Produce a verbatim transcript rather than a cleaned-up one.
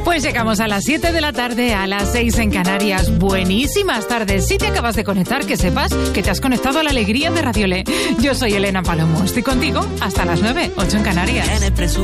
Pues llegamos a las siete de la tarde, a las seis en Canarias. Buenísimas tardes. Si te acabas de conectar, que sepas que te has conectado a la alegría de Radio Le. Yo soy Elena Palomo. Estoy contigo hasta las nueve, ocho en Canarias.